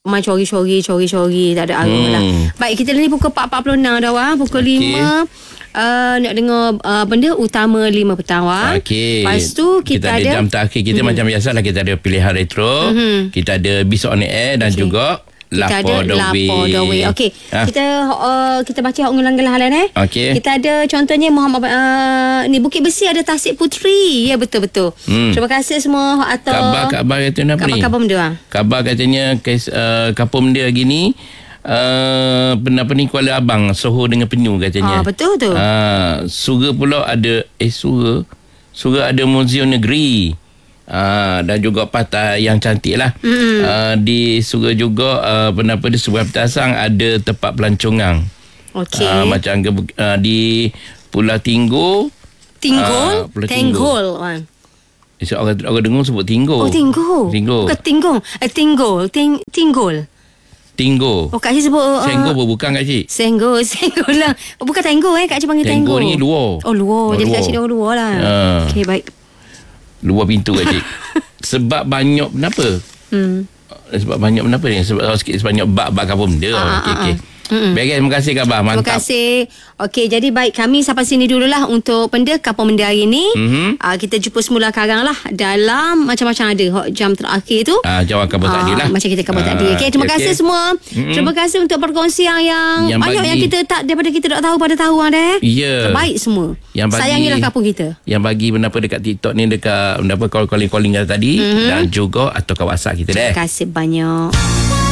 main cori-cori tak ada arah lah. Baik, kita ni pukul 4.46 dah wah. Pukul 5 nak dengar benda utama 5 petang wah. Lepas tu kita ada jam terakhir kita macam biasalah, kita ada pilihan retro, kita ada Bis on Air dan juga kita Lapor ada Lapor the Way. Okey. Kita baca hak ngulang gelah Okey. Kita ada contohnya Muhammad ni Bukit Besi ada Tasik Puteri. Ya, betul-betul. Terima kasih semua atau Khabar katanya apa ni? Khabar benda. Khabar katanya kapum dia gini apa ni Kuala Abang Soho dengan penyu katanya. Betul tu. Sura pula ada Sura ada Muzium Negeri. Dan juga pantai yang cantik lah. Di Sura juga di sebuah petasang ada tempat pelancongan. Okey. Macam di Pulau Tinggul. Tenggol. Orang dengar sebut Tinggul. Tinggul. Bukan Tinggul. Tinggul. Kak Cik sebut Senggol pun bukan Kak Cik. Senggol lah. Bukan Tenggol Kak Cik panggil Tenggol. Tenggol ni luar. Luar. Jadi Kak Cik dia luar lah. Okey, baik. Luar pintu Kak Cik. Sebab banyak kenapa? Sebab banyak kenapa ni? Sebab banyak bab kampung dia. Okey. Baik, terima kasih Khabar. Mantap. Terima kasih. Okey, jadi baik, kami sampai sini dululah untuk benda Kampung Benda hari ni. Kita jumpa semula karang lah dalam macam-macam ada jam terakhir tu. Jawab khabar tadi lah. Macam kita khabar tadi. Okey, terima kasih semua. Terima kasih untuk perkongsian yang banyak yang kita tak daripada kita tak tahu pada tahu ada. Ya. Terbaik semua. Sayangilah kampung kita. Yang bagi kenapa dekat TikTok ni dekat calling tadi dan juga atau kat WhatsApp kita deh. Terima kasih banyak.